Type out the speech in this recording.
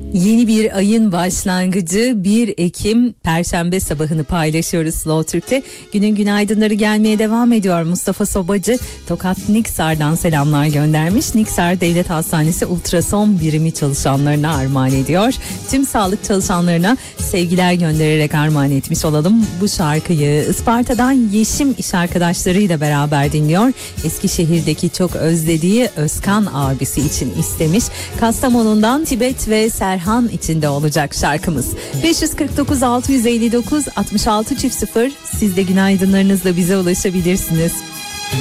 Yeni bir ayın başlangıcı 1 Ekim Perşembe sabahını paylaşıyoruz Slow Türk'te. Günün günaydınları gelmeye devam ediyor. Mustafa Sobacı Tokat Niksar'dan selamlar göndermiş. Niksar Devlet Hastanesi ultrason birimi çalışanlarına armağan ediyor. Tüm sağlık çalışanlarına sevgiler göndererek armağan etmiş olalım. Bu şarkıyı Isparta'dan Yeşim iş arkadaşlarıyla beraber dinliyor. Eskişehir'deki çok özlediği Özkan abisi için istemiş. Kastamonu'ndan Tibet ve Serhan içinde olacak şarkımız. 549 659 66 0. Siz de günaydınlarınızla bize ulaşabilirsiniz.